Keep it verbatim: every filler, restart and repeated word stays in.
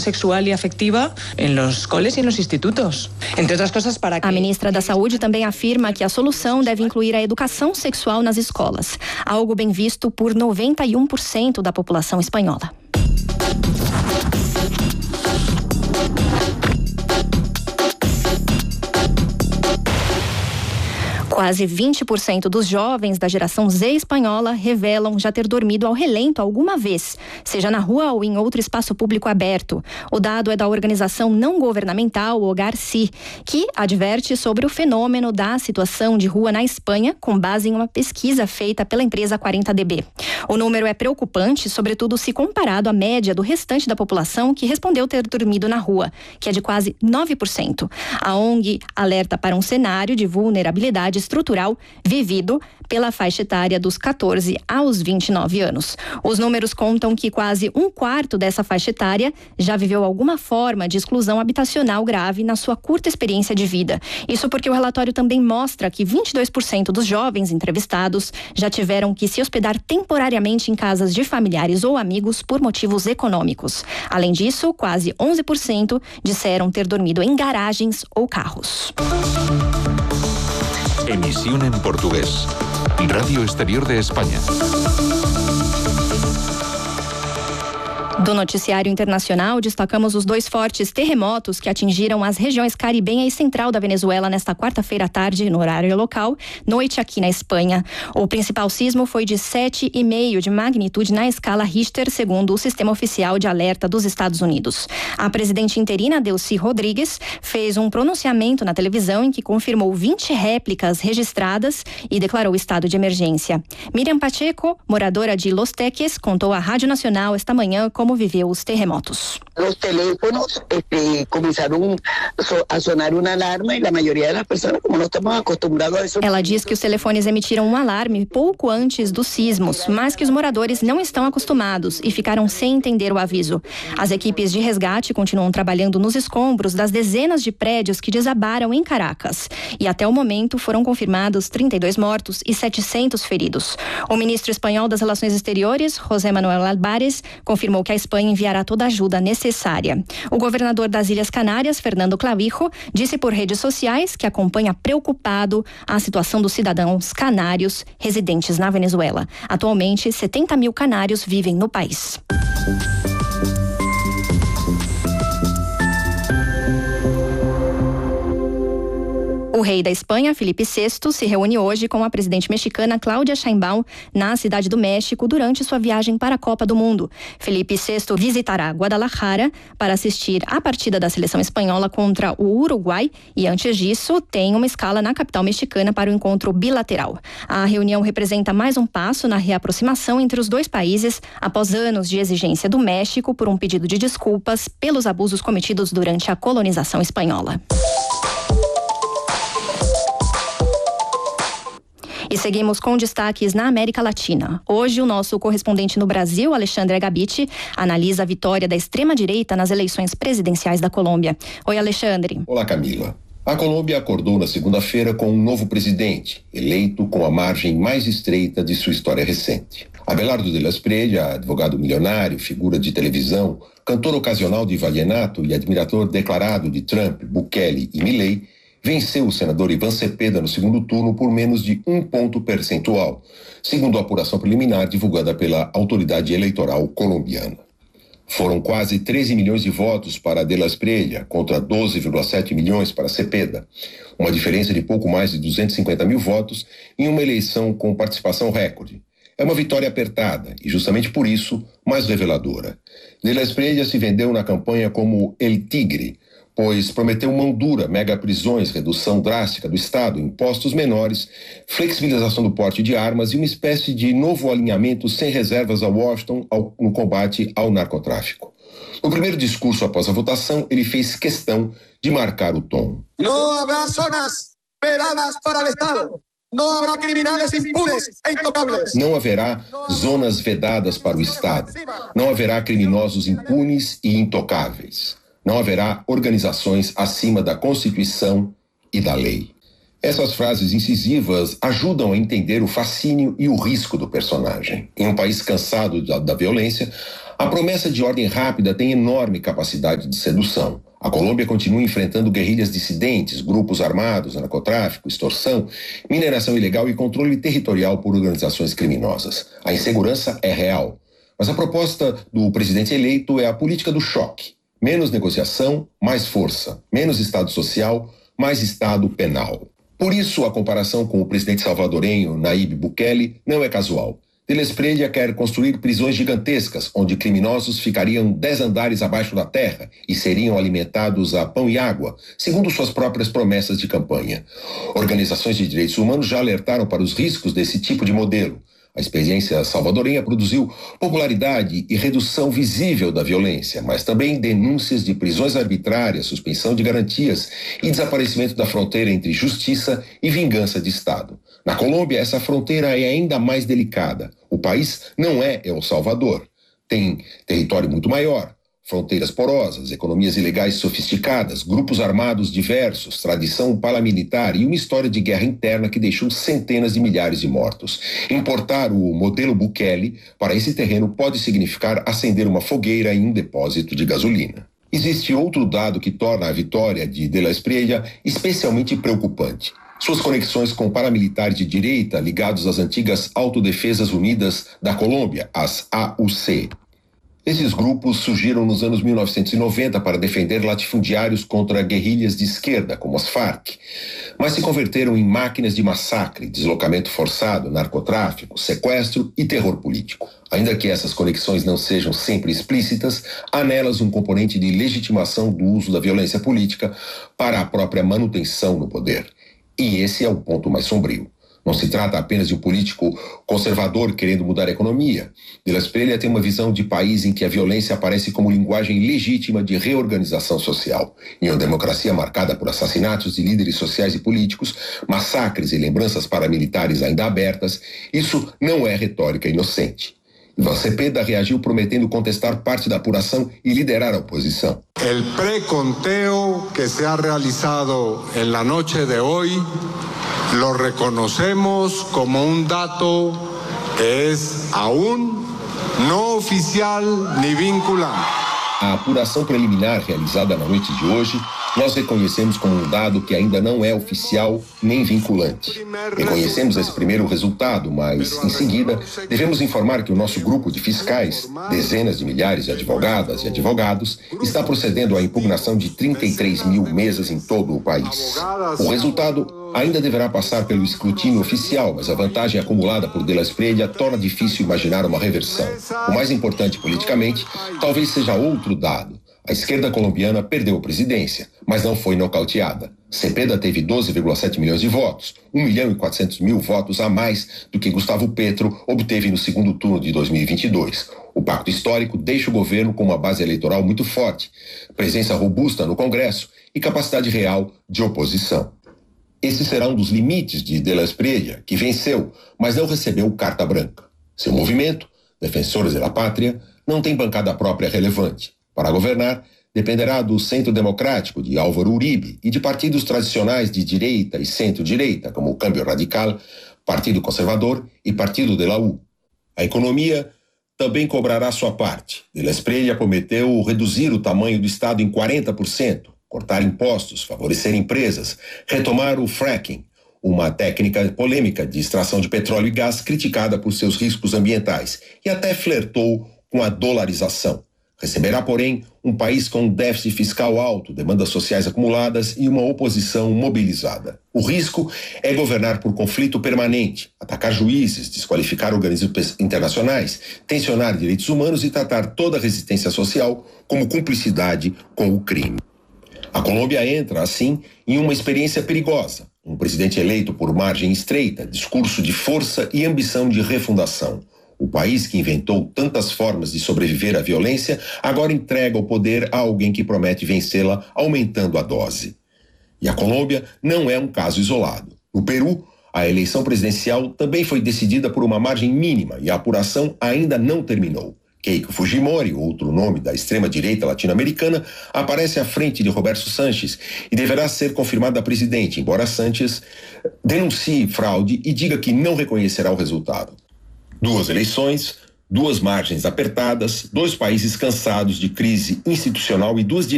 sexual e afectiva em los coles e nos institutos. Entre outras coisas, para que... A ministra da Saúde também afirma que a solução deve incluir a educação sexual nas escolas, algo bem visto por noventa e um por cento da população espanhola. Quase vinte por cento dos jovens da geração Z espanhola revelam já ter dormido ao relento alguma vez, seja na rua ou em outro espaço público aberto. O dado é da organização não governamental Hogar Sí, que adverte sobre o fenômeno da situação de rua na Espanha, com base em uma pesquisa feita pela empresa quarenta D B. O número é preocupante, sobretudo se comparado à média do restante da população que respondeu ter dormido na rua, que é de quase nove por cento. A O N G alerta para um cenário de vulnerabilidade estrutural vivido pela faixa etária dos catorze aos vinte e nove anos. Os números contam que quase um quarto dessa faixa etária já viveu alguma forma de exclusão habitacional grave na sua curta experiência de vida. Isso porque o relatório também mostra que vinte e dois por cento dos jovens entrevistados já tiveram que se hospedar temporariamente em casas de familiares ou amigos por motivos econômicos. Além disso, quase onze por cento disseram ter dormido em garagens ou carros. Emisión en portugués. Radio Exterior de España. Do noticiário internacional, destacamos os dois fortes terremotos que atingiram as regiões caribenha e central da Venezuela nesta quarta-feira à tarde, no horário local, noite aqui na Espanha. O principal sismo foi de sete vírgula cinco de magnitude na escala Richter, segundo o Sistema Oficial de Alerta dos Estados Unidos. A presidente interina, Delcy Rodrigues, fez um pronunciamento na televisão em que confirmou vinte réplicas registradas e declarou estado de emergência. Miriam Pacheco, moradora de Los Teques, contou à Rádio Nacional esta manhã como viveu os terremotos. Os teléfonos este, começaram a sonar uma alarma e a maioria das pessoas, como não estamos acostumados a isso. Ela diz que os telefones emitiram um alarme pouco antes dos sismos, mas que os moradores não estão acostumados e ficaram sem entender o aviso. As equipes de resgate continuam trabalhando nos escombros das dezenas de prédios que desabaram em Caracas. E até o momento foram confirmados trinta e dois mortos e setecentos feridos. O ministro espanhol das Relações Exteriores, José Manuel Álvarez, confirmou que a Espanha enviará toda a ajuda necessária. O governador das Ilhas Canárias, Fernando Clavijo, disse por redes sociais que acompanha preocupado a situação dos cidadãos canários residentes na Venezuela. Atualmente, setenta mil canários vivem no país. O rei da Espanha, Felipe sexto, se reúne hoje com a presidente mexicana Cláudia Sheinbaum na Cidade do México durante sua viagem para a Copa do Mundo. Felipe sexto visitará Guadalajara para assistir à partida da seleção espanhola contra o Uruguai e, antes disso, tem uma escala na capital mexicana para o encontro bilateral. A reunião representa mais um passo na reaproximação entre os dois países após anos de exigência do México por um pedido de desculpas pelos abusos cometidos durante a colonização espanhola. E seguimos com destaques na América Latina. Hoje, o nosso correspondente no Brasil, Alexandre Agabiti, analisa a vitória da extrema-direita nas eleições presidenciais da Colômbia. Oi, Alexandre. Olá, Camila. A Colômbia acordou na segunda-feira com um novo presidente, eleito com a margem mais estreita de sua história recente. Abelardo de la Espriella, advogado milionário, figura de televisão, cantor ocasional de vallenato e admirador declarado de Trump, Bukele e Milei, venceu o senador Ivan Cepeda no segundo turno por menos de um ponto percentual, segundo a apuração preliminar divulgada pela autoridade eleitoral colombiana. Foram quase treze milhões de votos para de la Espriella contra doze vírgula sete milhões para Cepeda, uma diferença de pouco mais de duzentos e cinquenta mil votos em uma eleição com participação recorde. É uma vitória apertada e, justamente por isso, mais reveladora. De la Espriella se vendeu na campanha como El Tigre, pois prometeu mão dura, mega prisões, redução drástica do Estado, impostos menores, flexibilização do porte de armas e uma espécie de novo alinhamento sem reservas a Washington ao, no combate ao narcotráfico. No primeiro discurso após a votação, ele fez questão de marcar o tom. Não haverá zonas vedadas para o Estado. Não haverá criminais impunes e intocáveis. Não haverá zonas vedadas para o Estado. Não haverá criminosos impunes e intocáveis. Não haverá organizações acima da Constituição e da lei. Essas frases incisivas ajudam a entender o fascínio e o risco do personagem. Em um país cansado da, da violência, A promessa de ordem rápida tem enorme capacidade de sedução. A Colômbia continua enfrentando guerrilhas dissidentes, grupos armados, narcotráfico, extorsão, mineração ilegal e controle territorial por organizações criminosas. A insegurança é real. Mas a proposta do presidente eleito é a política do choque. Menos negociação, mais força. Menos Estado social, mais Estado penal. Por isso, a comparação com o presidente salvadorenho Nayib Bukele não é casual. De la Espriella quer construir prisões gigantescas, onde criminosos ficariam dez andares abaixo da terra e seriam alimentados a pão e água, segundo suas próprias promessas de campanha. Organizações de direitos humanos já alertaram para os riscos desse tipo de modelo. A experiência salvadorenha produziu popularidade e redução visível da violência, mas também denúncias de prisões arbitrárias, suspensão de garantias e desaparecimento da fronteira entre justiça e vingança de Estado. Na Colômbia, essa fronteira é ainda mais delicada. O país não é El Salvador. Tem território muito maior, fronteiras porosas, economias ilegais sofisticadas, grupos armados diversos, tradição paramilitar e uma história de guerra interna que deixou centenas de milhares de mortos. Importar o modelo Bukele para esse terreno pode significar acender uma fogueira em um depósito de gasolina. Existe outro dado que torna a vitória de De la Espriella especialmente preocupante. Suas conexões com paramilitares de direita ligados às antigas Autodefesas Unidas da Colômbia, as A U C. Esses grupos surgiram nos anos mil novecentos e noventa para defender latifundiários contra guerrilhas de esquerda, como as Farc, mas se converteram em máquinas de massacre, deslocamento forçado, narcotráfico, sequestro e terror político. Ainda que essas conexões não sejam sempre explícitas, há nelas um componente de legitimação do uso da violência política para a própria manutenção no poder. E esse é o ponto mais sombrio. Não se trata apenas de um político conservador querendo mudar a economia. De la Espriella tem uma visão de país em que a violência aparece como linguagem legítima de reorganização social. Em uma democracia marcada por assassinatos de líderes sociais e políticos, massacres e lembranças paramilitares ainda abertas, isso não é retórica inocente. Iván Cepeda reagiu prometendo contestar parte da apuração e liderar a oposição. El preconteo que se ha realizado en la noche de hoy lo reconocemos como un dato que es aún no oficial ni vinculante. A apuração preliminar realizada na noite de hoje, nós reconhecemos como um dado que ainda não é oficial nem vinculante. Reconhecemos esse primeiro resultado, mas, em seguida, devemos informar que o nosso grupo de fiscais, dezenas de milhares de advogadas e advogados, está procedendo à impugnação de trinta e três mil mesas em todo o país. O resultado ainda deverá passar pelo escrutínio oficial, mas a vantagem acumulada por De la Espriella torna difícil imaginar uma reversão. O mais importante politicamente talvez seja outro dado. A esquerda colombiana perdeu a presidência, mas não foi nocauteada. Cepeda teve doze vírgula sete milhões de votos, um milhão e quatrocentos mil votos a mais do que Gustavo Petro obteve no segundo turno de dois mil e vinte e dois. O pacto histórico deixa o governo com uma base eleitoral muito forte, presença robusta no Congresso e capacidade real de oposição. Esse será um dos limites de De la Espriella, que venceu, mas não recebeu carta branca. Seu movimento, Defensores de la Pátria, não tem bancada própria relevante. Para governar, dependerá do Centro Democrático de Álvaro Uribe e de partidos tradicionais de direita e centro-direita, como o Cambio Radical, Partido Conservador e Partido de la U. A economia também cobrará sua parte. De la Espriella prometeu reduzir o tamanho do Estado em quarenta por cento, cortar impostos, favorecer empresas, retomar o fracking, uma técnica polêmica de extração de petróleo e gás criticada por seus riscos ambientais, e até flertou com a dolarização. Receberá, porém, um país com um déficit fiscal alto, demandas sociais acumuladas e uma oposição mobilizada. O risco é governar por conflito permanente, atacar juízes, desqualificar organismos internacionais, tensionar direitos humanos e tratar toda resistência social como cumplicidade com o crime. A Colômbia entra, assim, em uma experiência perigosa. Um presidente eleito por margem estreita, discurso de força e ambição de refundação. O país que inventou tantas formas de sobreviver à violência agora entrega o poder a alguém que promete vencê-la aumentando a dose. E a Colômbia não é um caso isolado. No Peru, a eleição presidencial também foi decidida por uma margem mínima e a apuração ainda não terminou. Keiko Fujimori, outro nome da extrema-direita latino-americana, aparece à frente de Roberto Sanches e deverá ser confirmada presidente, embora Sanches denuncie fraude e diga que não reconhecerá o resultado. Duas eleições, Duas margens apertadas, dois países cansados de crise institucional e duas